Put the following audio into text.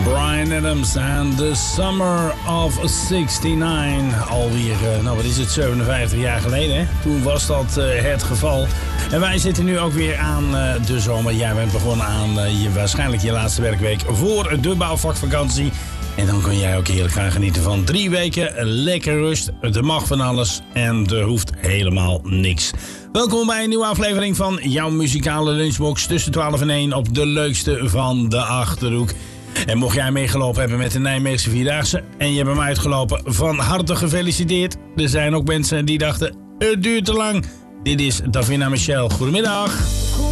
Bryan Adams en The Summer of 69. Alweer, wat is het, 57 jaar geleden, hè? Toen was dat het geval. En wij zitten nu ook weer aan de zomer. Jij bent begonnen aan waarschijnlijk je laatste werkweek voor de bouwvakvakantie. En dan kun jij ook heerlijk gaan genieten van 3 weken lekker rust. Er mag van alles en er hoeft helemaal niks. Welkom bij een nieuwe aflevering van jouw muzikale lunchbox tussen 12 en 1 op de leukste van de Achterhoek. En mocht jij meegelopen hebben met de Nijmeegse Vierdaagse en je hebt hem uitgelopen, van harte gefeliciteerd. Er zijn ook mensen die dachten, het duurt te lang. Dit is Davina Michel. Goedemiddag.